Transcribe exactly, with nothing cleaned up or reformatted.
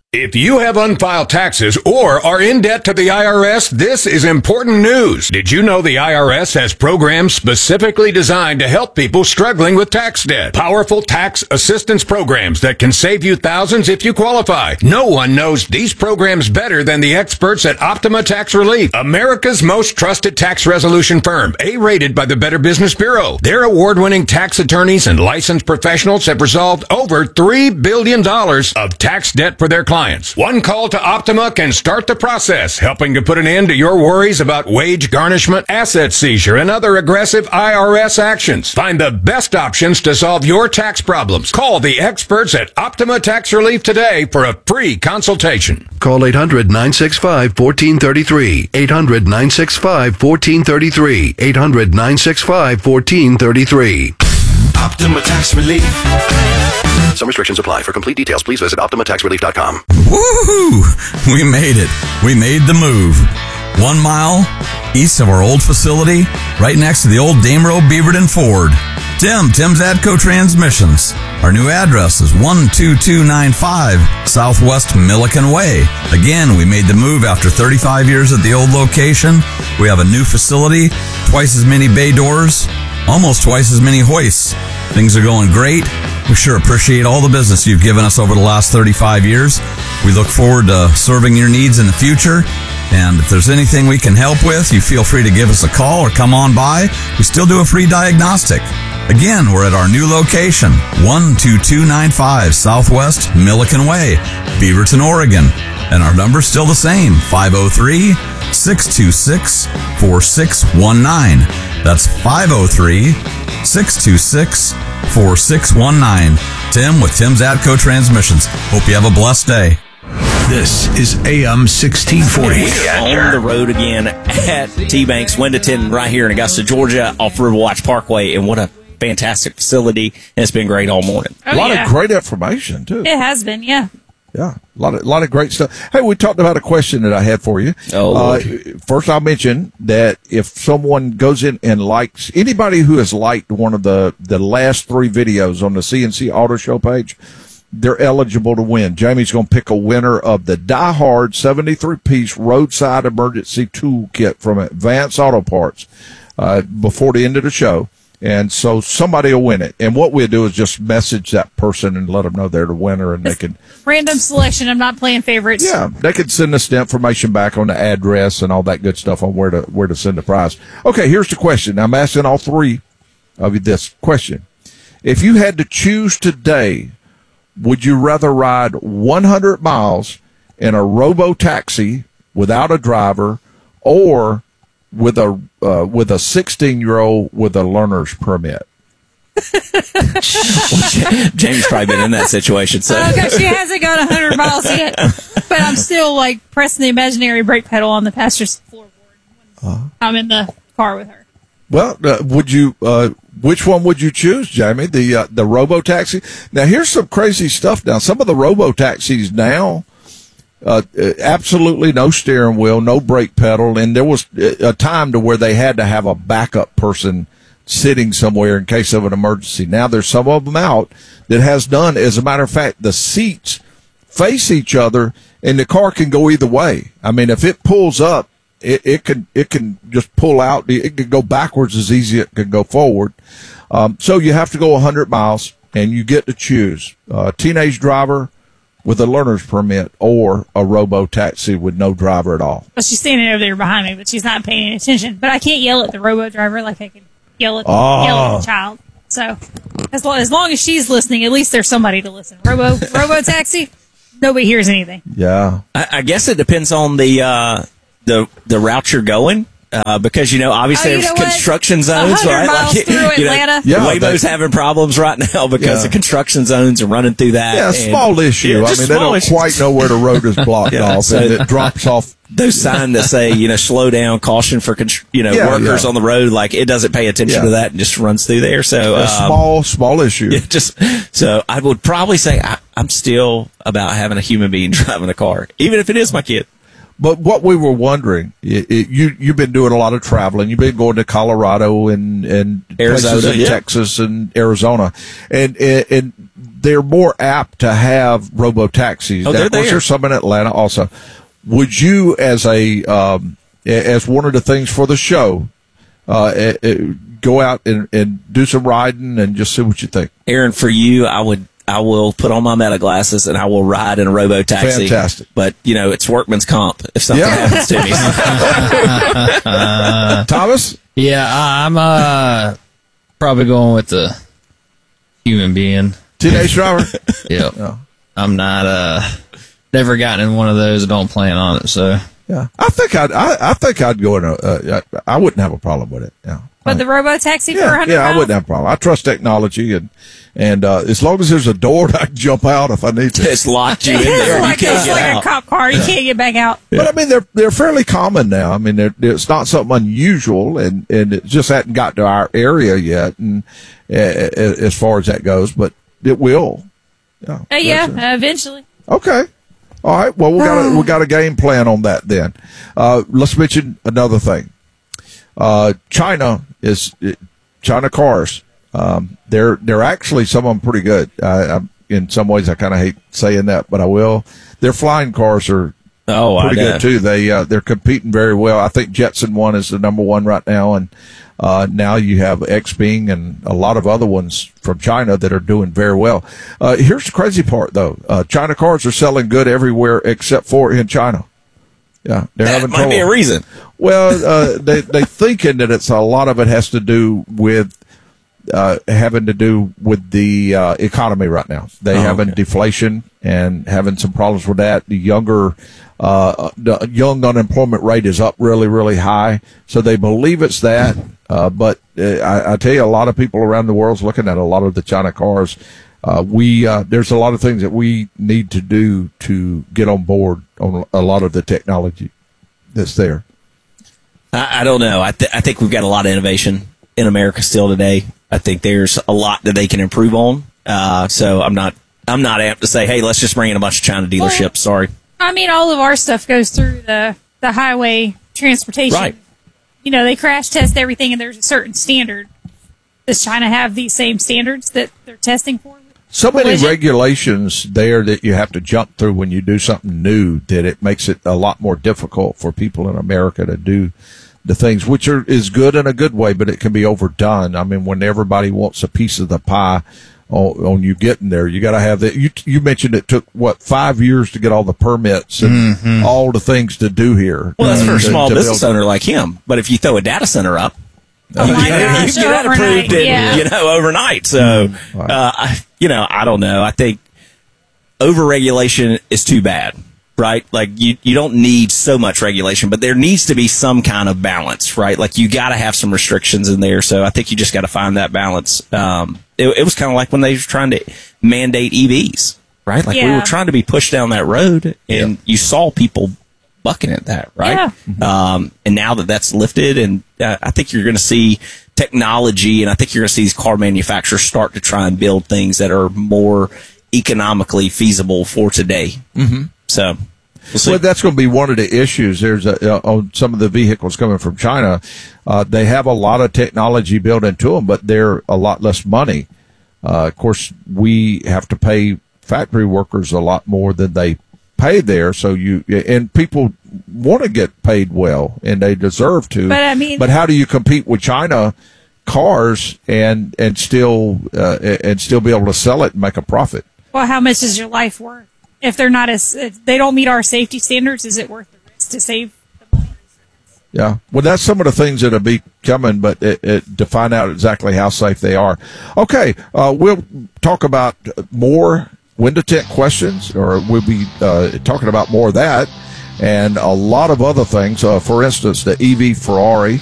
If you have unfiled taxes or are in debt to the I R S, this is important news. Did you know the I R S has programs specifically designed to help people struggling with tax debt? Powerful tax assistance programs that can save you thousands if you qualify. No one knows these programs better than the experts at Optima Tax Relief, America's most trusted tax resolution firm, A-rated by the Better Business Bureau. Their award-winning tax attorneys and licensed professionals have resolved over three billion dollars of tax debt for their clients. One call to Optima can start the process, helping to put an end to your worries about wage garnishment, asset seizure, and other aggressive I R S actions. Find the best options to solve your tax problems. Call the experts at Optima Tax Relief today for a free consultation. Call eight hundred, nine six five, one four three three. eight hundred, nine six five, one four three three. eight hundred, nine six five, one four three three. Optima Tax Relief. Some restrictions apply. For complete details, please visit Optima Tax Relief dot com. Woohoo! We made it. We made the move. One mile east of our old facility, right next to the old Damero Beaverton Ford. Tim, Tim's Adco Transmissions. Our new address is one two two nine five Southwest Milliken Way. Again, we made the move after thirty-five years at the old location. We have a new facility, twice as many bay doors, almost twice as many hoists. Things are going great. We sure appreciate all the business you've given us over the last thirty-five years. We look forward to serving your needs in the future. And if there's anything we can help with, you feel free to give us a call or come on by. We still do a free diagnostic. Again, we're at our new location, one two two nine five Southwest Milliken Way, Beaverton, Oregon. And our number's still the same, five oh three, six two six, four six one nine. That's five oh three, six two six, four six one nine. Tim with Tim's Adco Transmissions. Hope you have a blessed day. This is A M sixteen forty. On the road again at T-Banks, Windoton, right here in Augusta, Georgia, off Riverwatch Parkway. And what a fantastic facility. It's been great all morning. Oh, a lot yeah. of great information, too. It has been, yeah. Yeah, a lot of, a lot of great stuff. Hey, we talked about a question that I had for you. Oh, uh, first, I'll mention that if someone goes in and likes, anybody who has liked one of the, the last three videos on the C N C Auto Show page, they're eligible to win. Jamie's going to pick a winner of the Die Hard seventy-three piece roadside emergency toolkit from Advance Auto Parts uh, before the end of the show. And so somebody will win it. And what we'll do is just message that person and let them know they're the winner, and It's they can. Random selection. I'm not playing favorites. Yeah, they can send us the information back on the address and all that good stuff on where to where to send the prize. Okay, here's the question. I'm asking all three of you this question. If you had to choose today, would you rather ride one hundred miles in a robo-taxi without a driver, or with a uh, with a sixteen-year-old with a learner's permit? James probably been in that situation. So Okay, she hasn't gone one hundred miles yet, but I'm still like pressing the imaginary brake pedal on the passenger's floorboard when Uh-huh. I'm in the car with her. Well, uh, would you? Uh, which one would you choose, Jamie? The uh, the robo taxi. Now, here's some crazy stuff. Now, some of the robo taxis now, uh, absolutely no steering wheel, no brake pedal, and there was a time to where they had to have a backup person sitting somewhere in case of an emergency. Now, there's some of them out that has done. As a matter of fact, the seats face each other, and the car can go either way. I mean, if it pulls up, It, it can it can just pull out. It can go backwards as easy as it can go forward. Um, so you have to go one hundred miles, and you get to choose a teenage driver with a learner's permit or a robo taxi with no driver at all. Well, she's standing over there behind me, but she's not paying any attention. But I can't yell at the robo driver like I can yell at the, Oh. yell at the child. So as long, as long as she's listening, at least there's somebody to listen. Robo robo taxi, nobody hears anything. Yeah, I, I guess it depends on the uh, the the route you're going. Uh, because, you know, obviously Oh, you there's know what? construction zones, one hundred right? miles Like, through you know, Atlanta. Yeah, Waymo's they- having problems right now because Yeah. the construction zones are running through that. yeah, and- small issue. Yeah, I just mean, they small don't issues. quite know where the road is blocked Yeah, off, so- and it drops off. Those signs that say, you know, slow down, caution for, constr- you know, Yeah, workers yeah. on the road, like it doesn't pay attention Yeah. to that and just runs through there. So, A um, small, small issue. yeah, just, so I would probably say I, I'm still about having a human being driving a car, even if it is my kid. But what we were wondering, it, it, you you've been doing a lot of traveling. You've been going to Colorado and and Arizona, places in yeah. Texas and Arizona, and and, and they're more apt to have robo taxis. Oh, now, they're of course, there. there's some in Atlanta also. Would you, as a um, as one of the things for the show, uh, uh, go out and, and do some riding and just see what you think? Aaron, for you, I would. I will put on my meta glasses and I will ride in a robo taxi. Fantastic. But you know, it's workman's comp if something Yeah. happens to me. uh, Thomas? Yeah, I- I'm uh probably going with the human being. Teenage driver? Yep. Yeah. I'm not uh never gotten in one of those. Don't plan on it. So Yeah, I think I'd. I, I think I'd go in a. Uh, I wouldn't have a problem with it. Yeah. But the robo taxi for Yeah, one hundred yeah, I miles? wouldn't have a problem. I trust technology, and and uh, as long as there's a door, I can jump out if I need to. It's locked you in there. It's You like, can't it's get like out. a cop car. You can't get back out. But I mean, they're they're fairly common now. I mean, they're, they're, it's not something unusual, and, and it just hadn't got to our area yet, and uh, as far as that goes, but it will. Yeah. Uh, yeah, That's it. uh, eventually. Okay. All right. Well, we got a, we got a game plan on that then. Uh, let's mention another thing. Uh, China is China cars. Um, they're they're actually some of them pretty good. I, I, in some ways, I kind of hate saying that, but I will. Their flying cars are Oh, I pretty know. good too. They uh, they're competing very well. I think Jetson One is the number one right now, and uh, now you have Xpeng and a lot of other ones from China that are doing very well. Uh, here's the crazy part, though: uh, China cars are selling good everywhere except for in China. Yeah, they're That having might trouble. be a reason. Well, uh, they they thinking that it's a lot of it has to do with uh, having to do with the uh, economy right now. They Oh, having okay. deflation and having some problems with that. The younger, uh, the young unemployment rate is up really, really high. So they believe it's that. Uh, but uh, I, I tell you, a lot of people around the world's looking at a lot of the China cars. Uh, we uh, there's a lot of things that we need to do to get on board on a lot of the technology that's there. I, I don't know. I, th- I think we've got a lot of innovation in America still today. I think there's a lot that they can improve on. Uh, so I'm not I'm not amped to say, hey, let's just bring in a bunch of China dealerships. Well, Sorry. I mean, all of our stuff goes through the, the highway transportation. Right. You know, they crash test everything, and there's a certain standard. Does China have these same standards that they're testing for? So many Collision? regulations there that you have to jump through when you do something new that it makes it a lot more difficult for people in America to do the things, which are is good in a good way, but it can be overdone. I mean, when everybody wants a piece of the pie on, on you getting there, you got to have that. You you mentioned it took what five years to get all the permits and all the things to do here. Well, that's for a to- small to business build- owner like him. But if you throw a data center up, Oh my you, know, you gosh, can get that overnight, approved in, yeah. you know, overnight. So, Right. uh, I, you know, I don't know. I think overregulation is too bad, right? Like you, you don't need so much regulation, but there needs to be some kind of balance, right? Like you got to have some restrictions in there. So I think you just got to find that balance. Um, it, it was kind of like when they were trying to mandate E Vs, right? Like we Yeah. were trying to be pushed down that road, and you saw people bucking at that, right? Yeah. Um, and now that that's lifted, and uh, I think you're going to see technology, and I think you're going to see these car manufacturers start to try and build things that are more economically feasible for today. Mm-hmm. So, we'll see. Well, that's going to be one of the issues. There's a, uh, on some of the vehicles coming from China. Uh, they have a lot of technology built into them, but they're a lot less money. Uh, of course, we have to pay factory workers a lot more than they pay there. So you and people want to get paid well, and they deserve to. But, I mean- but how do you compete with China cars and and still uh, and still be able to sell it and make a profit? Well, how much is your life worth? If they're not as, if they don't meet our safety standards, is it worth the risk to save the money? Yeah, well, that's some of the things that'll be coming, but it, it, to find out exactly how safe they are. Okay, uh, we'll talk about more window tint questions, or we'll be uh, talking about more of that and a lot of other things. Uh, for instance, the E V Ferrari